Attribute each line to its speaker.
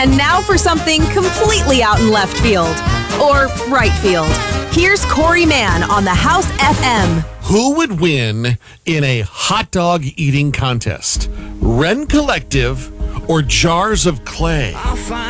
Speaker 1: And now for something completely out in left field. Or right field. Here's Corey Mann on the House FM.
Speaker 2: Who would win in a hot dog eating contest? Ren Collective or Jars of Clay?